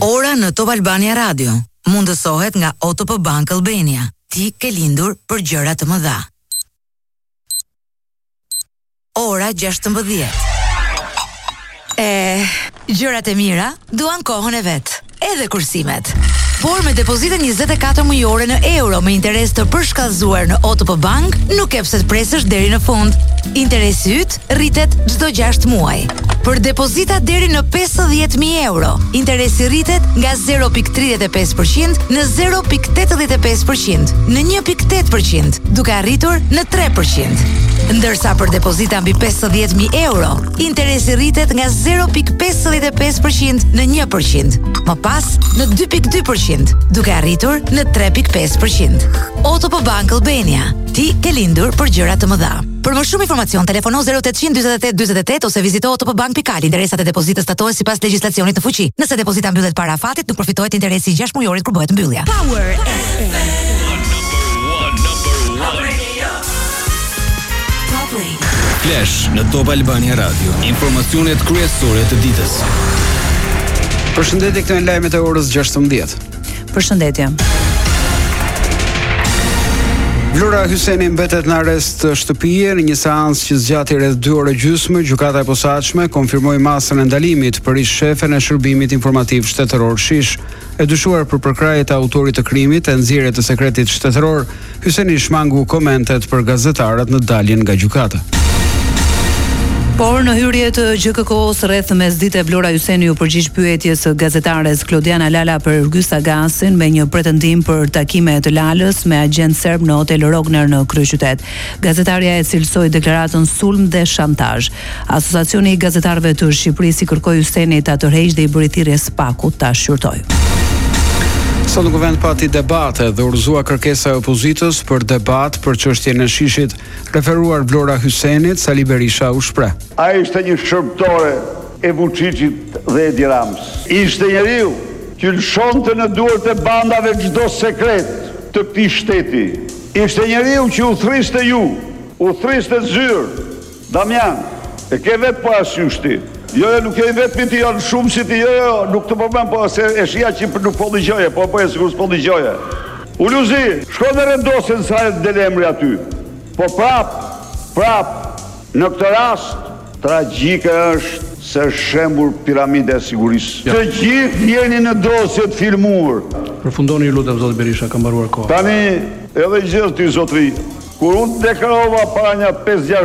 Ora në Top Albania Radio mundësohet nga OTP Bank Albania. Ti ke lindur për gjëra të mëdha. Ora 16. Gjërat e mira duan kohën e vet, edhe kursimet. Por me depozitën 24 mujore në euro me interes të përshkallëzuar në OTP Bank, nuk e pse të presësh deri në fund. Interesi yt rritet çdo 6 muaj. Për depozita deri në 50.000 euro, interesi rritet nga 0.35% në 0.85%, në 1.8%, duke arritur në 3%. Ndërsa për depozita mbi 50.000 euro, interesi rritet nga 0.55% në 1%, më pas në 2.2%, duke arritur në 3.5%. OTP Bank Albania, ti ke lindur për gjëra të mëdha. Për më shumë informacion, telefono 0800 48 48 ose vizito otpbank.al. Interesat e depozitës statohen sipas legjislacionit në fuqi. Nëse depozita mbyllet para afatit, nuk përfitohet interesi i 6 mujorit kur bëhet mbyllja. Power Flash në Top Albania Radio. Informacionet kryesore të ditës. Përshëndetje, këto janë lajmet e orës 16. Përshëndetje. Vlora Hyseni mbetet në arrest shtëpie në një seancë që zgjati rreth 2 orë gjysmë. Gjykata e posaçme konfirmoi masën e ndalimit për ish-shefen e shërbimit informativ shtetëror Shish. E dyshuar për përkrahje të autorit të krimit e nxjerrje të sekretit shtetëror, Hyseni shmangu komentet për gazetarët në daljen nga gjykata. Por në hyrje të GKK-s rreth mesdite Vlora Hyseni u përgjigj pyetjes së gazetares Klodiana Lala për Yrgysa Gasin me një pretendim për takime të Lalës me agjent serb në Hotel Rogner në kryeqytet. Gazetaria e cilësoi deklaratën sulm dhe shantazh. Asociacioni i gazetarëve të Shqipërisë i kërkoi Hysenit ta tërheqë dhe i bëri thirrje spakut ta shqyrtoj. Sot në kuvend pati debate dhe urëzua kërkesa e opozitës për debat për çështjen e Shishit. Referuar Vlora Hysenit, Sali Berisha u shpreh. Ai ishte një shërbëtore e Vučićit dhe Edi Ramës. Ishte njeriu që lëshonte në duart e bandave çdo sekret të këtij shteti. Ishte njeriu që u thriste ju, u thriste zyrë. Damian, e ke vetë po asysh ti. Jo, nuk e vetëm ti, janë shumë si ti, jo, nuk të problem, po se e shija që nuk po dëgjoje, po e sigur s'po dëgjoje. Uluzi, shko dhe rendosin sa e delemri aty. Po prap, në këtë rast, tragjike është se shembur piramide e sigurisë. Të gjithë jeni në dosjet filmuar. Përfundoni lutem zoti Berisha, ka mbaruar koha. Tani, edhe gjithë ty zotri, kur unë deklarova para një 5-6